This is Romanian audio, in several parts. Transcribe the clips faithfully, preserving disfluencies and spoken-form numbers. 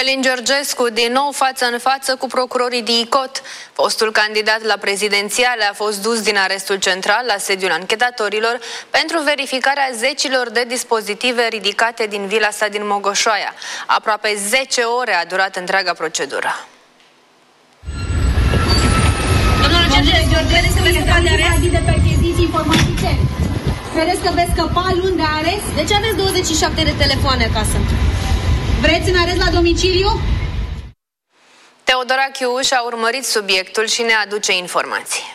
Călin Georgescu din nou față în față cu procurorii DICOT. Fostul candidat la prezidențiale a fost dus din arestul central la sediul anchetatorilor pentru verificarea zecilor de dispozitive ridicate din vila sa din Mogoșoaia. Aproape zece ore a durat întreaga procedură. Domnul Georgescu, credeți că veți scăpa de arest? De percheziții informatice. Credeți că veți scăpa luni de arest? De ce aveți douăzeci și șapte de telefoane acasă? Vreți în arest la domiciliu? Teodora Chiuș a urmărit subiectul și ne aduce informații.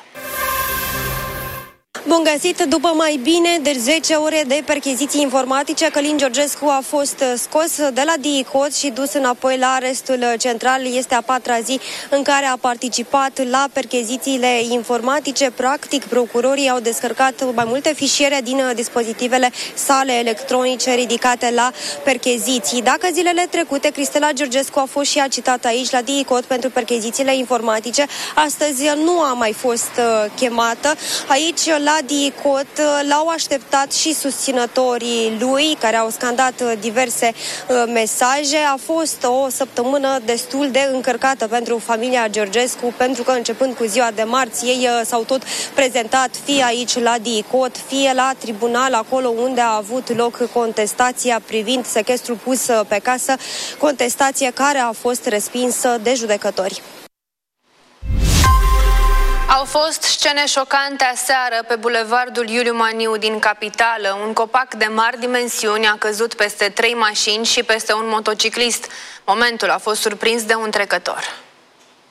Bun găsit! După mai bine de zece ore de percheziții informatice, Călin Georgescu a fost scos de la DICOT și dus înapoi la arestul central. Este a patra zi în care a participat la perchezițiile informatice. Practic, procurorii au descărcat mai multe fișiere din dispozitivele sale electronice ridicate la percheziții. Dacă zilele trecute Cristela Georgescu a fost și ea citată aici la DICOT pentru perchezițiile informatice, astăzi nu a mai fost chemată. Aici, la La DICOT l-au așteptat și susținătorii lui, care au scandat diverse uh, mesaje. A fost o săptămână destul de încărcată pentru familia Georgescu, pentru că începând cu ziua de marți, ei uh, s-au tot prezentat fie aici la DICOT, fie la tribunal, acolo unde a avut loc contestația privind sechestrul pus pe casă, contestație care a fost respinsă de judecători. Au fost scene șocante aseară pe bulevardul Iuliu Maniu din capitală. Un copac de mari dimensiuni a căzut peste trei mașini și peste un motociclist. Momentul a fost surprins de un trecător.